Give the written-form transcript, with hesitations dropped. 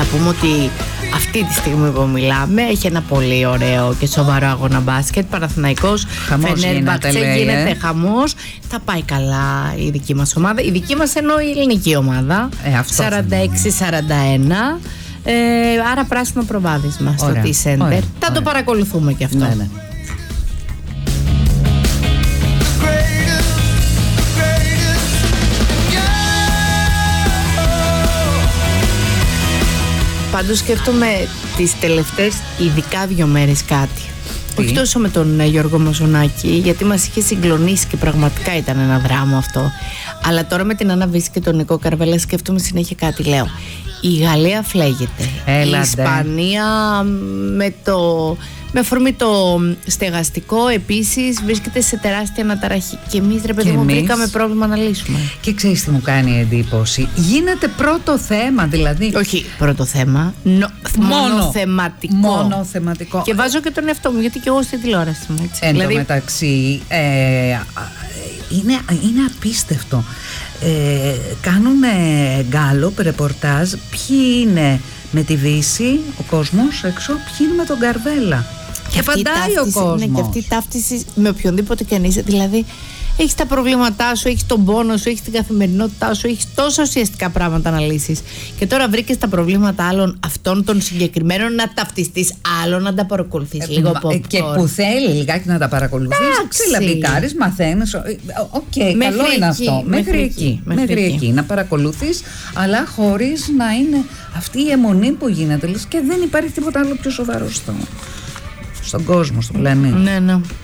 πούμε ότι αυτή τη στιγμή που μιλάμε έχει ένα πολύ ωραίο και σοβαρό αγώνα μπάσκετ. Παναθηναϊκός Φενέρμπαχτσε, γίνεται χαμός. Θα πάει καλά η δική μας ομάδα. Η δική μας εννοώ η ελληνική ομάδα. 46-41. Άρα πράσινο προβάδισμα στο T-Center. Θα το παρακολουθούμε και αυτό. Ναι. Πάντως σκέφτομαι τις τελευταίες ειδικά 2 μέρες κάτι. Όχι τόσο με τον Γιώργο Μαζονάκη, γιατί μας είχε συγκλονίσει και πραγματικά ήταν ένα δράμα αυτό. Αλλά τώρα με την Άννα Βύση και τον Νικό Καρβέλα σκέφτομαι συνέχεια κάτι. Λέω, η Γαλλία φλέγεται. Η Ισπανία με αφορμή το στεγαστικό επίσης βρίσκεται σε τεράστια αναταραχή. Και εμείς, ρε παιδί μου, βρήκαμε πρόβλημα να λύσουμε. Και ξέρεις τι μου κάνει εντύπωση? Γίνεται πρώτο θέμα, δηλαδή. Όχι πρώτο θέμα, μονοθεματικό. Μονοθεματικό. Και βάζω και τον εαυτό μου, γιατί και εγώ στην τηλεόραση μου. Έτσι. Εν τω μεταξύ, είναι απίστευτο. Κάνουν γκάλοπ, ρεπορτάζ, ποιοι είναι με τη Βύση, ο κόσμος έξω, ποιοι είναι με τον Καρβέλα. Και απαντάει ο κόσμος. Ναι, και αυτή η ταύτιση με οποιονδήποτε και αν είσαι. Δηλαδή, έχεις τα προβλήματά σου, έχεις τον πόνο σου, έχεις την καθημερινότητά σου, έχεις τόσα ουσιαστικά πράγματα να λύσεις. Και τώρα βρήκες τα προβλήματα άλλων, αυτών των συγκεκριμένων, να ταυτιστείς, άλλων να τα παρακολουθείς λίγο popcorn. Και που θέλει λιγάκι να τα παρακολουθείς, ξυλαπικάρεις, μαθαίνεις. Καλό είναι αυτό. Μέχρι εκεί. Να παρακολουθείς, αλλά χωρίς να είναι αυτή η αιμονή που γίνεται. Και δεν υπάρχει τίποτα άλλο πιο σοβαρό στον κόσμο, στον πλανήτη. Ναι.